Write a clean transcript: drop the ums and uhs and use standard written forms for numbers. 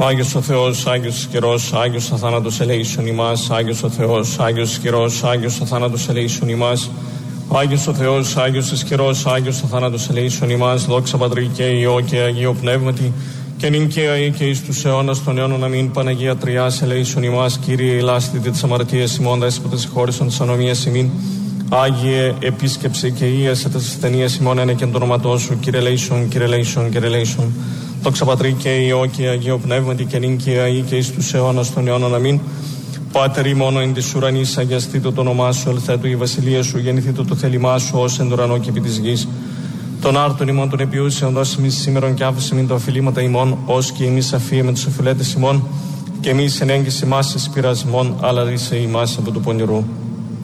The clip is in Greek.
Ο Άγιος ο Θεός, Άγιος Ισκυρός, Άγιος αθάνατος ελέησον ημάς. Άγιος ο Θεός, Άγιος Ισκυρός, Άγιος αθάνατος ελέησον ημάς. Ο Άγιος ο Θεός, Άγιος Ισκυρός, Άγιος αθάνατος ελέησον ημάς. Δόξα Πατρί και Υιό και Αγίο Πνεύματι, και νυν και αεί και εις τους αιώνας των αιώνων. Αμήν. Παναγία Τριάς ελέησον ημάς. Κύριε ελάστητη της αμαρτίας ημών, δέσποτε συγχώρησον της ανομίας ημίν. Άγιε επίσκεψε και ίασε τας ασθενείας ημών, ένε και εν το όνοματό σου. Κύριε ελέησον, Κύριε ελέησον, Κύριε ελέησον. Δόξα Πατρί και Υιό και Αγίο Πνεύματι, και νυν και αεί και εις τους αιώνας των αιώνων. Αμήν. Πάτερ ημών εν της ουρανής, αγιαστήτω το όνομά σου, ελθέτω η βασιλεία σου, γεννηθήτω το θέλημά σου, ως εν ουρανό και επί της γης. Των άρτων ημών των επιούσεων δώσει εμείς σήμερον και άφησε μην τα οφειλήματα ημών, ως και εμείς αφίε με τους οφειλέτες ημών, και εμείς εν έγκυση μας εις πειρασμών, αλλά ρίσε ημάς από του πονηρού.